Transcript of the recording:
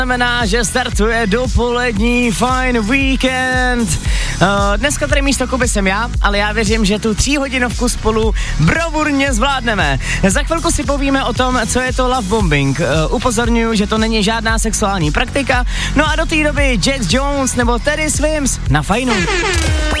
Znamená, že startuje dopolední fajn víkend. Dneska tady místo Kuby jsem já, ale já věřím, že tu 3hodinovku spolu bravurně zvládneme. Za chvilku si povíme o tom, co je to love bombing. Upozorňuji, že to není žádná sexuální praktika. No a do té doby Jax Jones nebo Teddy Swims na fajnu.